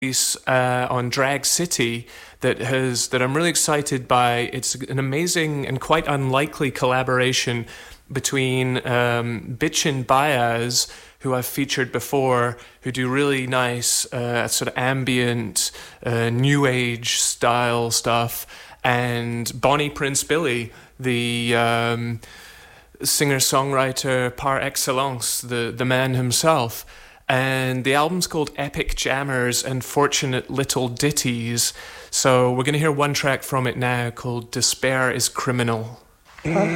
on Drag City that I'm really excited by. It's an amazing and quite unlikely collaboration between Bitchin' Baez, who I've featured before, who do really nice sort of ambient, new age style stuff, and Bonnie Prince Billy, the singer-songwriter par excellence, the man himself. And the album's called Epic Jammers and Fortunate Little Ditties. So we're going to hear one track from it now called Despair is Criminal.